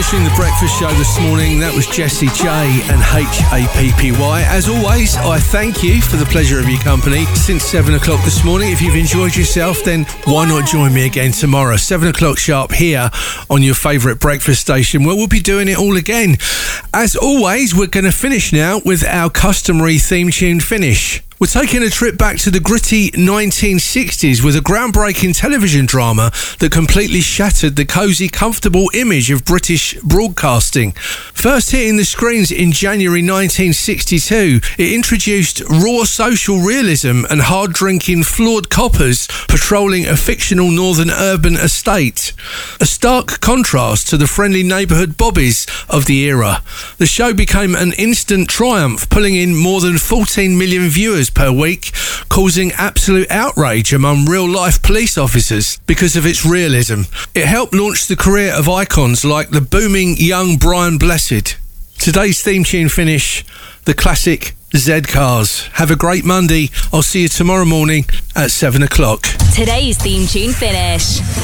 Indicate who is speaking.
Speaker 1: finishing the breakfast show this morning, that was Jessie J and HAPPY. As always, I thank you for the pleasure of your company since 7 o'clock this morning. If you've enjoyed yourself, then why not join me again tomorrow, 7 o'clock sharp, here on your favourite breakfast station, where we'll be doing it all again. As always, we're going to finish now with our customary theme tune finish. We're taking a trip back to the gritty 1960s with a groundbreaking television drama that completely shattered the cosy, comfortable image of British broadcasting. First hitting the screens in January 1962, it introduced raw social realism and hard-drinking flawed coppers patrolling a fictional northern urban estate. A stark contrast to the friendly neighbourhood bobbies of the era. The show became an instant triumph, pulling in more than 14 million viewers per week, causing absolute outrage among real-life police officers because of its realism. It helped launch the career of icons like the booming young Brian Blessed. Today's theme tune finish, the classic Z-Cars. Have a great Monday. I'll see you tomorrow morning at 7 o'clock.
Speaker 2: Today's theme tune finish.